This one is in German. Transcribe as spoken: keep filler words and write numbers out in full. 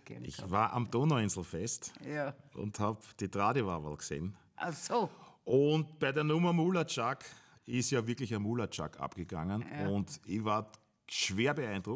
gern Ich gehabt. war am Donauinselfest Ja. und habe die Tradiwawerl gesehen. Ach so. Und bei der Nummer Mulacak ist ja wirklich ein Mulacak abgegangen. Ja. Und ich war schwer beeindruckt.